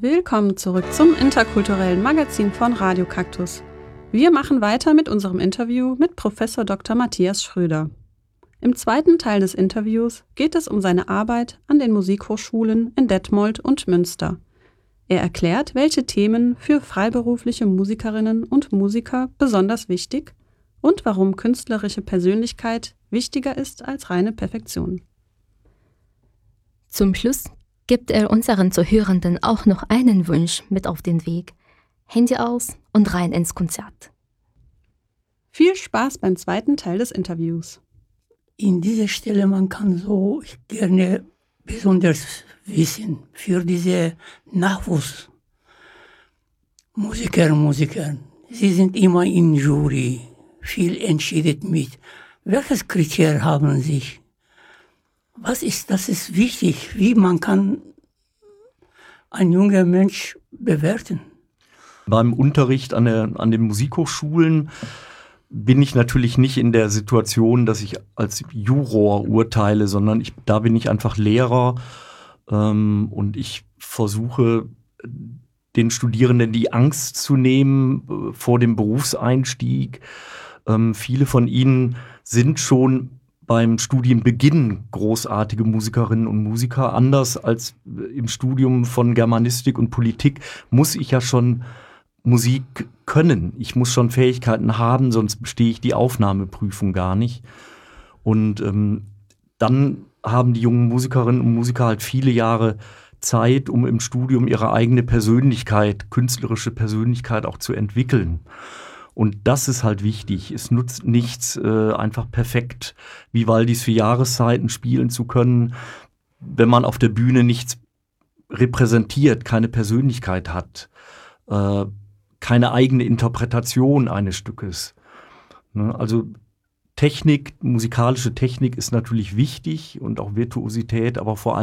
Willkommen zurück zum interkulturellen Magazin von Radio Kaktus. Wir machen weiter mit unserem Interview mit Professor Dr. Matthias Schröder. Im zweiten Teil des Interviews geht es um seine Arbeit an den Musikhochschulen in Detmold und Münster. Er erklärt, welche Themen für freiberufliche Musikerinnen und Musiker besonders wichtig und warum künstlerische Persönlichkeit wichtiger ist als reine Perfektion. Zum Schluss gibt er unseren Zuhörenden auch noch einen Wunsch mit auf den Weg. Handy aus und rein ins Konzert. Viel Spaß beim zweiten Teil des Interviews. In dieser Stelle, man kann so gerne besonders wissen, für diese Nachwuchsmusiker und Musiker, sie sind immer in Jury, viel entschieden mit. Welches Kriterium haben Sie? Das ist wichtig, wie man kann ein junger Mensch bewerten. Beim Unterricht an den Musikhochschulen bin ich natürlich nicht in der Situation, dass ich als Juror urteile, sondern da bin ich einfach Lehrer und ich versuche den Studierenden die Angst zu nehmen vor dem Berufseinstieg. Viele von ihnen sind schon beim Studienbeginn großartige Musikerinnen und Musiker. Anders als im Studium von Germanistik und Politik muss ich ja schon Musik können. Ich muss schon Fähigkeiten haben, sonst bestehe ich die Aufnahmeprüfung gar nicht. Und dann haben die jungen Musikerinnen und Musiker halt viele Jahre Zeit, um im Studium ihre eigene Persönlichkeit, künstlerische Persönlichkeit auch zu entwickeln. Und das ist halt wichtig. Es nutzt nichts, einfach perfekt Vivaldis 4 Jahreszeiten spielen zu können, wenn man auf der Bühne nichts repräsentiert, keine Persönlichkeit hat, keine eigene Interpretation eines Stückes. Also Technik, musikalische Technik ist natürlich wichtig und auch Virtuosität, aber vor allem